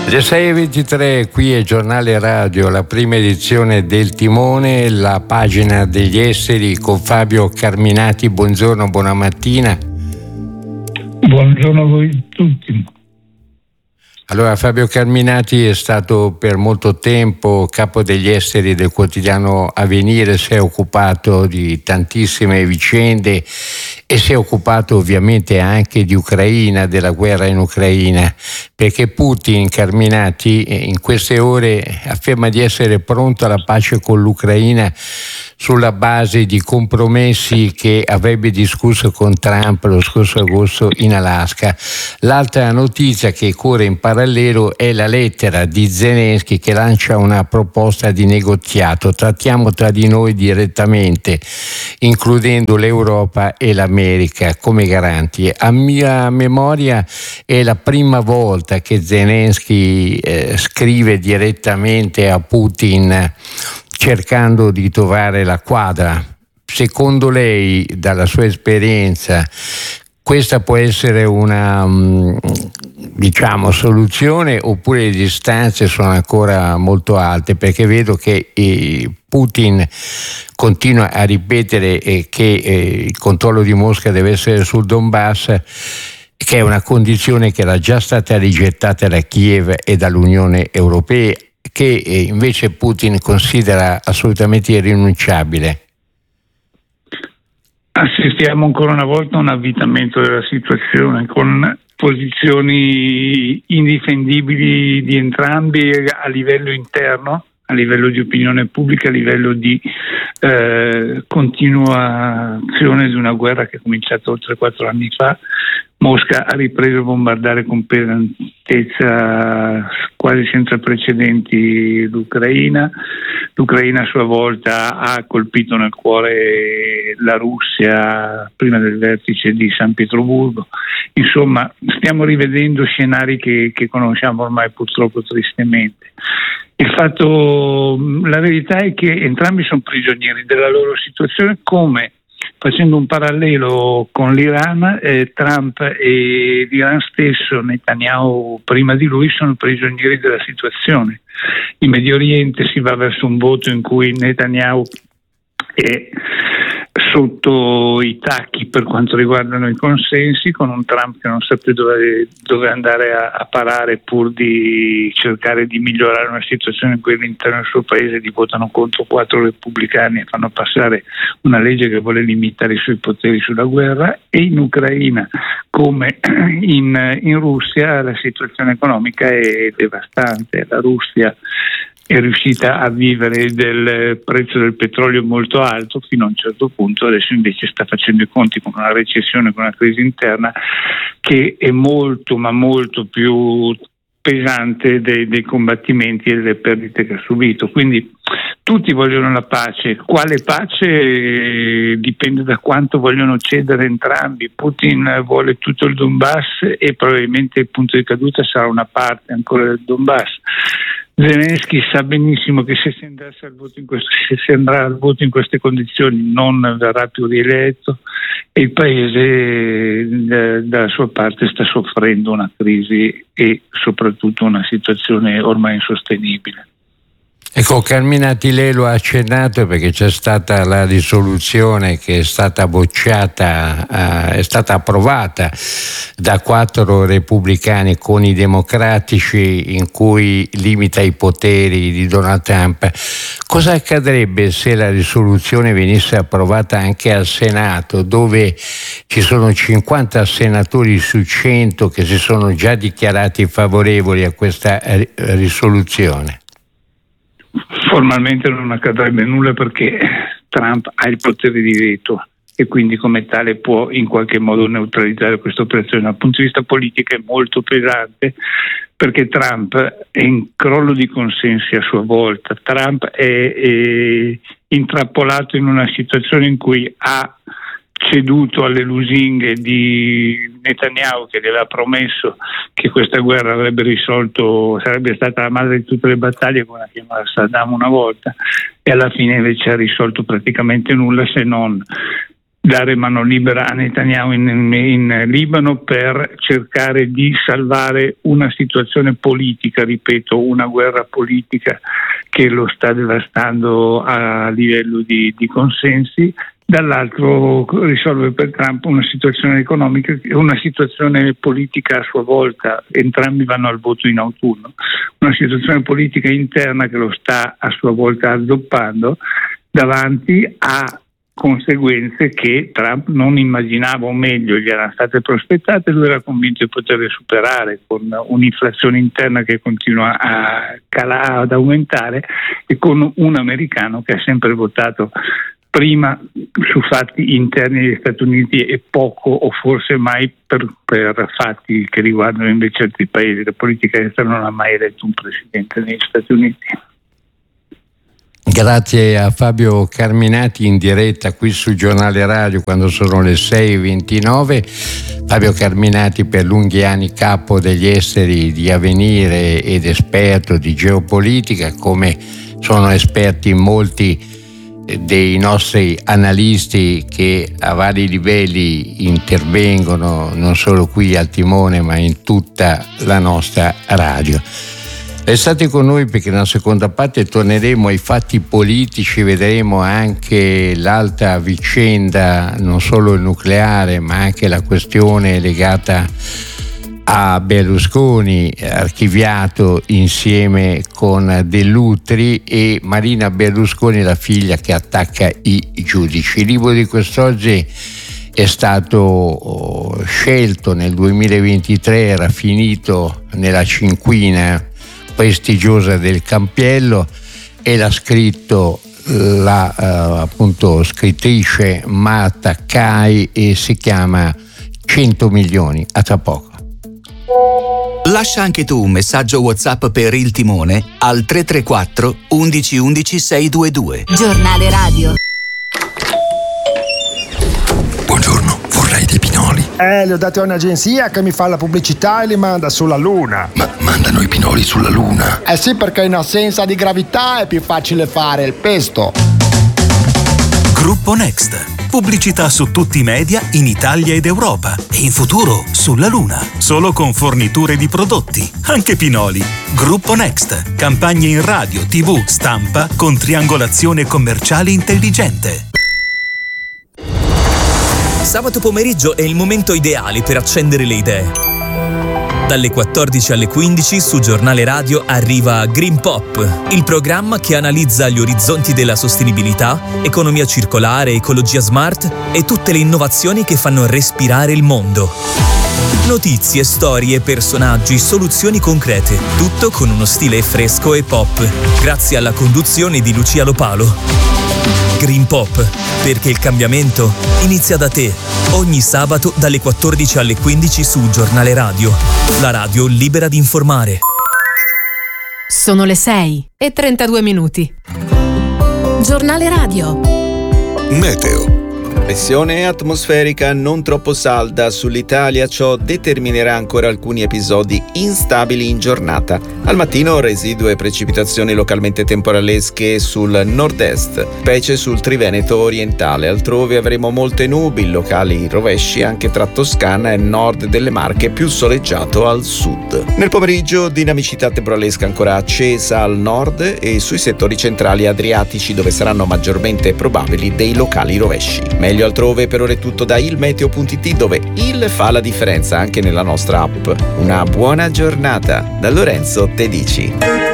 Le 6:23, qui è Giornale Radio, la prima edizione del Timone, la pagina degli esteri con Fabio Carminati. Buongiorno, buona mattina. Buongiorno a voi tutti. Allora, Fabio Carminati è stato per molto tempo capo degli esteri del quotidiano Avvenire, si è occupato di tantissime vicende e si è occupato ovviamente anche di Ucraina, della guerra in Ucraina, perché Putin, Carminati, in queste ore afferma di essere pronto alla pace con l'Ucraina sulla base di compromessi che avrebbe discusso con Trump lo scorso agosto in Alaska. L'altra notizia che corre in parallelo è la lettera di Zelensky che lancia una proposta di negoziato. Trattiamo tra di noi direttamente, includendo l'Europa e l'America come garanti. A mia memoria è la prima volta che Zelensky scrive direttamente a Putin cercando di trovare la quadra. Secondo lei, dalla sua esperienza, questa può essere una soluzione, oppure le distanze sono ancora molto alte? Perché vedo che Putin continua a ripetere che il controllo di Mosca deve essere sul Donbass, che è una condizione che era già stata rigettata da Kiev e dall'Unione Europea, che invece Putin considera assolutamente irrinunciabile. Assistiamo ancora una volta a un avvitamento della situazione con posizioni indifendibili di entrambi a livello interno, a livello di opinione pubblica, a livello di continuazione di una guerra che è cominciata oltre 4 anni fa. Mosca ha ripreso a bombardare con pesantezza quasi senza precedenti l'Ucraina. L'Ucraina a sua volta ha colpito nel cuore la Russia prima del vertice di San Pietroburgo. Insomma, stiamo rivedendo scenari che conosciamo ormai purtroppo tristemente. La verità è che entrambi sono prigionieri della loro situazione, come, facendo un parallelo con l'Iran, Trump e l'Iran stesso, Netanyahu prima di lui, sono prigionieri della situazione. In Medio Oriente si va verso un voto in cui Netanyahu è sotto i tacchi per quanto riguardano i consensi, con un Trump che non sapeva dove andare a parare pur di cercare di migliorare una situazione in cui all'interno del suo paese gli votano contro 4 repubblicani e fanno passare una legge che vuole limitare i suoi poteri sulla guerra. E in Ucraina, come in Russia, la situazione economica è devastante. La Russia è riuscita a vivere del prezzo del petrolio molto alto fino a un certo punto, adesso invece sta facendo i conti con una recessione, con una crisi interna che è molto ma molto più pesante dei combattimenti e delle perdite che ha subito. Quindi tutti vogliono la pace. Quale pace? Dipende da quanto vogliono cedere entrambi. Putin vuole tutto il Donbass e probabilmente il punto di caduta sarà una parte ancora del Donbass. Zelensky sa benissimo che se si andrà al voto in queste condizioni non verrà più rieletto, e il paese dalla sua parte sta soffrendo una crisi e soprattutto una situazione ormai insostenibile. Ecco, Carminati, lei lo ha accennato perché c'è stata la risoluzione che è stata bocciata, è stata approvata da 4 repubblicani con i democratici, in cui limita i poteri di Donald Trump. Cosa accadrebbe se la risoluzione venisse approvata anche al Senato, dove ci sono 50 senatori su 100 che si sono già dichiarati favorevoli a questa risoluzione? Formalmente non accadrebbe nulla perché Trump ha il potere di veto e quindi come tale può in qualche modo neutralizzare questa operazione. Dal punto di vista politico è molto pesante perché Trump è in crollo di consensi a sua volta. Trump è intrappolato in una situazione in cui ha ceduto alle lusinghe di Netanyahu, che gli aveva promesso che questa guerra avrebbe risolto, sarebbe stata la madre di tutte le battaglie, come la chiamava Saddam una volta, e alla fine invece ha risolto praticamente nulla, se non dare mano libera a Netanyahu in Libano per cercare di salvare una situazione politica, ripeto, una guerra politica che lo sta devastando a livello di consensi. Dall'altro risolve per Trump una situazione economica, una situazione politica a sua volta, entrambi vanno al voto in autunno, una situazione politica interna che lo sta a sua volta azzoppando davanti a conseguenze che Trump non immaginava, o meglio gli erano state prospettate, lui era convinto di poterle superare con un'inflazione interna che continua a calare, ad aumentare, e con un americano che ha sempre votato prima su fatti interni degli Stati Uniti e poco o forse mai per fatti che riguardano invece altri paesi. La politica estera non ha mai eletto un presidente negli Stati Uniti. Grazie a Fabio Carminati in diretta qui su Giornale Radio quando sono le 6:29. Fabio Carminati, per lunghi anni capo degli esteri di Avvenire ed esperto di geopolitica, come sono esperti molti dei nostri analisti che a vari livelli intervengono non solo qui al timone ma in tutta la nostra radio. Restate con noi perché nella seconda parte torneremo ai fatti politici, vedremo anche l'altra vicenda, non solo il nucleare ma anche la questione legata a Berlusconi, archiviato insieme con Dell'Utri, e Marina Berlusconi, la figlia che attacca i giudici. Il libro di quest'oggi è stato scelto nel 2023, era finito nella cinquina prestigiosa del Campiello e l'ha scritto appunto scrittrice Marta Cai e si chiama 100 milioni. A tra poco. Lascia anche tu un messaggio WhatsApp per il timone al 334 11 11 622. Giornale Radio. Buongiorno, vorrei dei pinoli. Li ho dati a un'agenzia che mi fa la pubblicità e li manda sulla Luna. Ma mandano i pinoli sulla Luna? Eh sì, perché in assenza di gravità è più facile fare il pesto. Gruppo Next. Pubblicità su tutti i media in Italia ed Europa e in futuro sulla Luna. Solo con forniture di prodotti, anche pinoli. Gruppo Next. Campagne in radio, TV, stampa con triangolazione commerciale intelligente. Sabato pomeriggio è il momento ideale per accendere le idee. Dalle 14 alle 15 su Giornale Radio arriva Green Pop, il programma che analizza gli orizzonti della sostenibilità, economia circolare, ecologia smart e tutte le innovazioni che fanno respirare il mondo. Notizie, storie, personaggi, soluzioni concrete, tutto con uno stile fresco e pop, grazie alla conduzione di Lucia Lopalo. Green Pop, perché il cambiamento inizia da te. Ogni sabato dalle 14 alle 15 su Giornale Radio, la radio libera di informare. Sono le 6:32. Giornale Radio. Meteo. Pressione atmosferica non troppo salda sull'Italia, ciò determinerà ancora alcuni episodi instabili in giornata. Al mattino residue precipitazioni localmente temporalesche sul nord-est, specie sul Triveneto orientale. Altrove avremo molte nubi, locali rovesci anche tra Toscana e nord delle Marche, più soleggiato al sud. Nel pomeriggio dinamicità temporalesca ancora accesa al nord e sui settori centrali adriatici, dove saranno maggiormente probabili dei locali rovesci. Meglio altrove, per ora è tutto da ilmeteo.it, dove il fa la differenza anche nella nostra app. Una buona giornata da Lorenzo Tedici.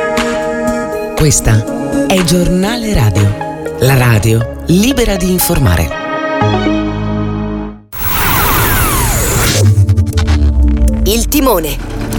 Questa è Giornale Radio, la radio libera di informare. Il timone.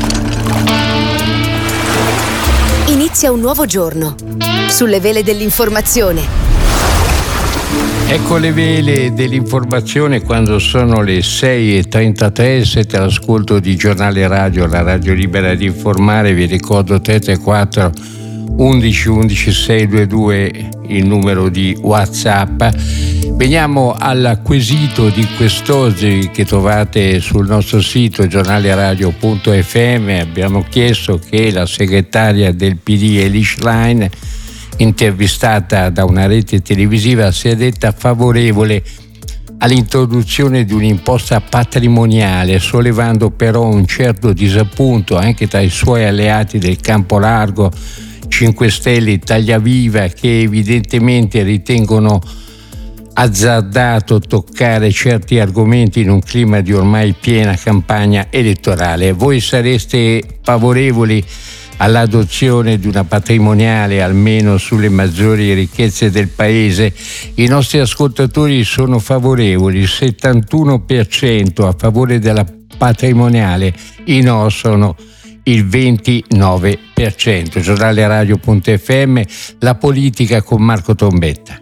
Inizia un nuovo giorno sulle vele dell'informazione. Ecco le vele dell'informazione quando sono le 6:33, siete all'ascolto di Giornale Radio, la radio libera di informare. Vi ricordo 334 11 11 622 il numero di WhatsApp. Veniamo al quesito di quest'oggi che trovate sul nostro sito giornaleradio.fm. Abbiamo chiesto che la segretaria del PD Elie Schlein, intervistata da una rete televisiva, si è detta favorevole all'introduzione di un'imposta patrimoniale, sollevando però un certo disappunto anche tra i suoi alleati del campo largo, 5 Stelle, Italia Viva, che evidentemente ritengono azzardato toccare certi argomenti in un clima di ormai piena campagna elettorale. Voi sareste favorevoli all'adozione di una patrimoniale almeno sulle maggiori ricchezze del paese? I nostri ascoltatori sono favorevoli, il 71% a favore della patrimoniale, i no sono il 29%. Giornale Radio.fm, la politica con Marco Trombetta.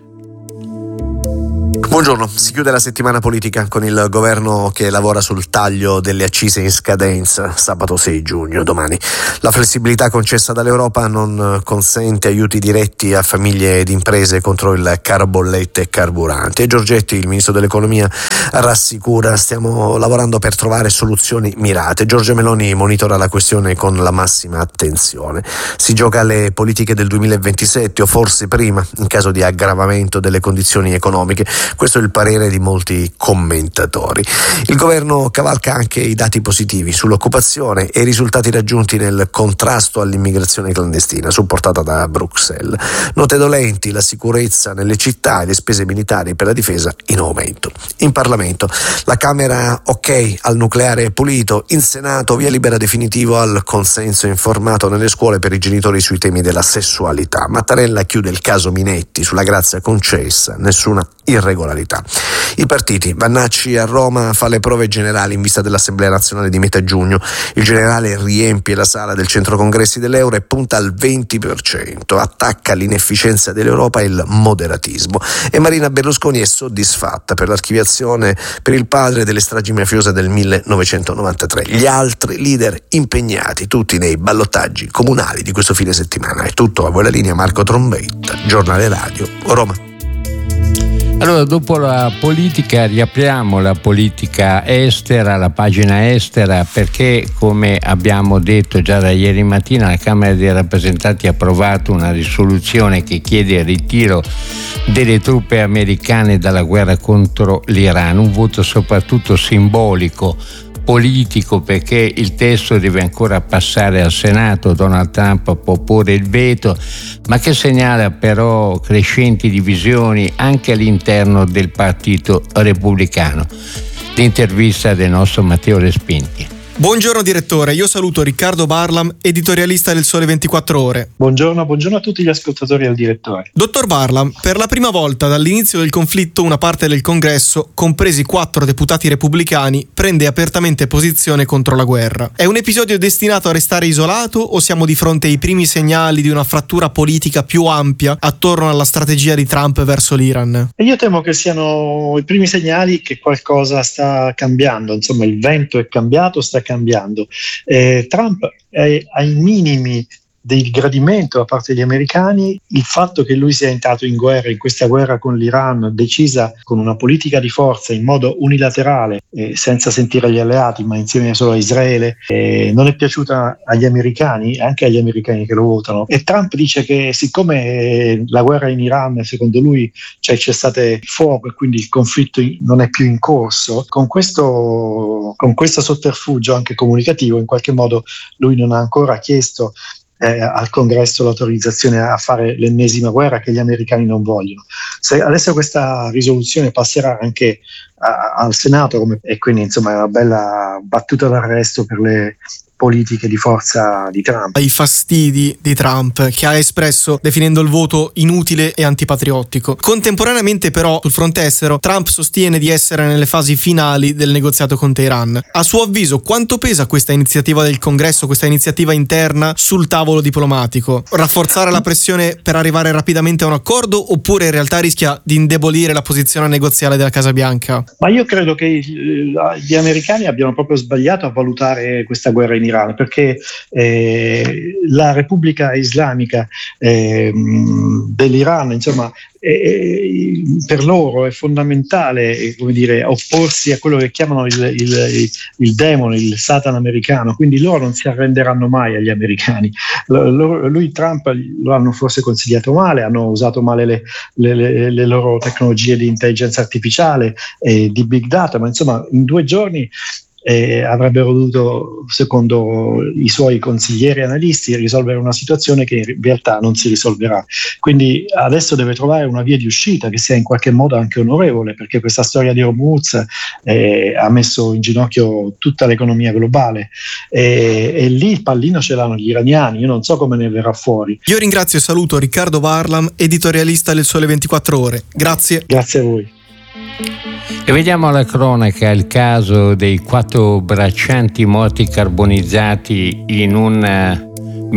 Buongiorno, si chiude la settimana politica con il governo che lavora sul taglio delle accise in scadenza sabato 6 giugno, domani. La flessibilità concessa dall'Europa non consente aiuti diretti a famiglie ed imprese contro il caro bollette e carburanti. E Giorgetti, il ministro dell'economia, rassicura: stiamo lavorando per trovare soluzioni mirate. Giorgia Meloni monitora la questione con la massima attenzione. Si gioca alle politiche del 2027 o forse prima, in caso di aggravamento delle condizioni economiche. Questo è il parere di molti commentatori. Il governo cavalca anche i dati positivi sull'occupazione e i risultati raggiunti nel contrasto all'immigrazione clandestina, supportata da Bruxelles. Note dolenti: la sicurezza nelle città e le spese militari per la difesa in aumento. In Parlamento, la Camera ok al nucleare pulito, in Senato via libera definitivo al consenso informato nelle scuole per i genitori sui temi della sessualità. Mattarella chiude il caso Minetti sulla grazia concessa, nessuna irregolarità. I partiti, Vannacci a Roma fa le prove generali in vista dell'Assemblea Nazionale di metà giugno. Il generale riempie la sala del centro congressi dell'Euro e punta al 20%, attacca l'inefficienza dell'Europa e il moderatismo. E Marina Berlusconi è soddisfatta per l'archiviazione per il padre delle stragi mafiose del 1993. Gli altri leader impegnati tutti nei ballottaggi comunali di questo fine settimana. È tutto, a voi la linea Marco Trombetta, Giornale Radio, Roma. Allora, dopo la politica riapriamo la politica estera, la pagina estera, perché, come abbiamo detto già da ieri mattina, la Camera dei Rappresentanti ha approvato una risoluzione che chiede il ritiro delle truppe americane dalla guerra contro l'Iran, un voto soprattutto simbolico, politico, perché il testo deve ancora passare al Senato. Donald Trump può porre il veto, ma che segnala però crescenti divisioni anche all'interno del Partito Repubblicano. L'intervista del nostro Matteo Respinti. Buongiorno direttore, io saluto Riccardo Barlam, editorialista del Sole 24 Ore. Buongiorno a tutti gli ascoltatori e al direttore. Dottor Barlam, per la prima volta dall'inizio del conflitto una parte del Congresso, compresi 4 deputati repubblicani, prende apertamente posizione contro la guerra. È un episodio destinato a restare isolato o siamo di fronte ai primi segnali di una frattura politica più ampia attorno alla strategia di Trump verso l'Iran? E io temo che siano i primi segnali che qualcosa sta cambiando, insomma il vento è cambiato, sta cambiando. Trump è ai minimi del gradimento da parte degli americani il fatto che lui sia entrato in guerra, in questa guerra con l'Iran, decisa con una politica di forza in modo unilaterale, senza sentire gli alleati, ma insieme solo a Israele. Non è piaciuta agli americani, anche agli americani che lo votano. E Trump dice che siccome la guerra in Iran, secondo lui, c'è stato fuoco e quindi il conflitto non è più in corso, con questo sotterfugio anche comunicativo, in qualche modo lui non ha ancora chiesto al Congresso l'autorizzazione a fare l'ennesima guerra che gli americani non vogliono. Se adesso questa risoluzione passerà anche al Senato, e quindi insomma è una bella battuta d'arresto per le politiche di forza di Trump. I fastidi di Trump che ha espresso definendo il voto inutile e antipatriottico. Contemporaneamente però sul fronte estero Trump sostiene di essere nelle fasi finali del negoziato con Teheran. A suo avviso quanto pesa questa iniziativa del Congresso, questa iniziativa interna sul tavolo diplomatico? Rafforzare la pressione per arrivare rapidamente a un accordo oppure in realtà rischia di indebolire la posizione negoziale della Casa Bianca? Ma io credo che gli americani abbiano proprio sbagliato a valutare questa guerra in Iran, perché la Repubblica Islamica dell'Iran, insomma, per loro è fondamentale, come dire, opporsi a quello che chiamano il demone, il Satan americano, quindi loro non si arrenderanno mai agli americani. Lui, Trump, lo hanno forse consigliato male, hanno usato male le loro tecnologie di intelligenza artificiale, di big data, ma insomma in 2 giorni avrebbero dovuto, secondo i suoi consiglieri analisti, risolvere una situazione che in realtà non si risolverà. Quindi adesso deve trovare una via di uscita che sia in qualche modo anche onorevole, perché questa storia di Hormuz ha messo in ginocchio tutta l'economia globale e lì il pallino ce l'hanno gli iraniani. Io non so come ne verrà fuori. Io ringrazio e saluto Riccardo Varlam, editorialista del Sole 24 Ore. Grazie. Grazie a voi. E vediamo alla cronaca il caso dei 4 braccianti morti carbonizzati in un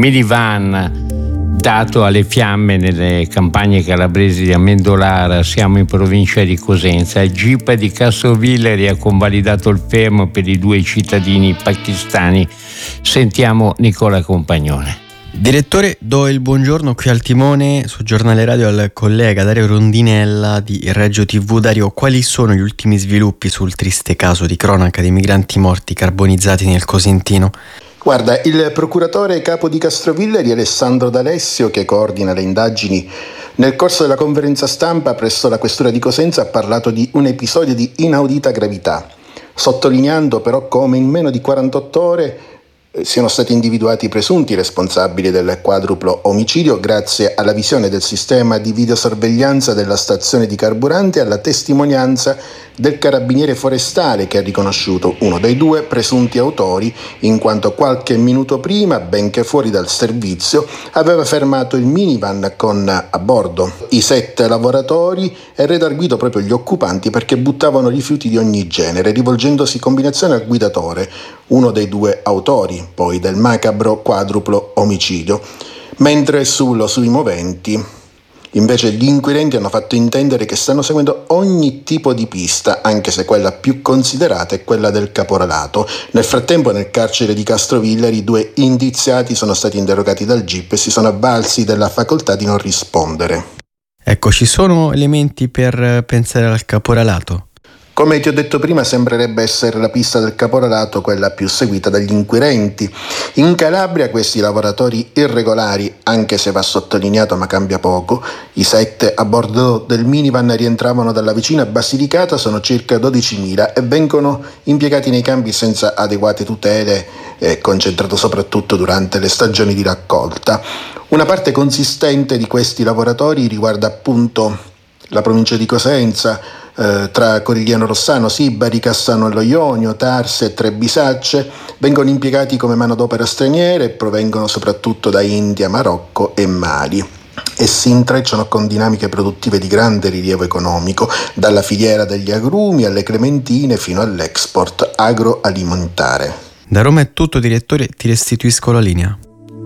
minivan dato alle fiamme nelle campagne calabresi di Amendolara. Siamo in provincia di Cosenza. Il GIP di Castrovillari ha convalidato il fermo per i 2 cittadini pakistani. Sentiamo Nicola Compagnone. Direttore, do il buongiorno qui al timone su Giornale Radio al collega Dario Rondinella di Reggio TV. Dario, quali sono gli ultimi sviluppi sul triste caso di cronaca di migranti morti carbonizzati nel Cosentino? Guarda, il procuratore capo di Castrovillari Alessandro D'Alessio, che coordina le indagini, nel corso della conferenza stampa presso la questura di Cosenza ha parlato di un episodio di inaudita gravità, sottolineando però come in meno di 48 ore siano stati individuati i presunti responsabili del quadruplo omicidio grazie alla visione del sistema di videosorveglianza della stazione di carburante e alla testimonianza del carabiniere forestale che ha riconosciuto uno dei 2 presunti autori in quanto qualche minuto prima, benché fuori dal servizio, aveva fermato il minivan con a bordo i 7 lavoratori e redarguito proprio gli occupanti perché buttavano rifiuti di ogni genere, rivolgendosi in combinazione al guidatore, uno dei 2 autori poi del macabro quadruplo omicidio, mentre sui moventi invece gli inquirenti hanno fatto intendere che stanno seguendo ogni tipo di pista, anche se quella più considerata è quella del caporalato. Nel frattempo nel carcere di Castrovillari i 2 indiziati sono stati interrogati dal GIP e si sono avvalsi della facoltà di non rispondere. Ecco, ci sono elementi per pensare al caporalato? Come ti ho detto prima, sembrerebbe essere la pista del caporalato quella più seguita dagli inquirenti. In Calabria questi lavoratori irregolari, anche se va sottolineato ma cambia poco, i 7 a bordo del minivan rientravano dalla vicina Basilicata, sono circa 12.000 e vengono impiegati nei campi senza adeguate tutele, concentrato soprattutto durante le stagioni di raccolta. Una parte consistente di questi lavoratori riguarda appunto la provincia di Cosenza, tra Corigliano Rossano, Sibari, Cassano e Lo Ionio, Tarse e Trebisacce, vengono impiegati come manodopera straniera e provengono soprattutto da India, Marocco e Mali e si intrecciano con dinamiche produttive di grande rilievo economico, dalla filiera degli agrumi alle clementine fino all'export agroalimentare. Da Roma è tutto, direttore, ti restituisco la linea.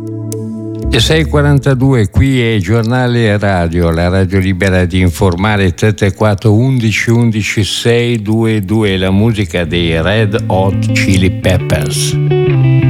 E 6:42, qui è Giornale Radio, la radio libera di informare. 334 11 11 622, la musica dei Red Hot Chili Peppers.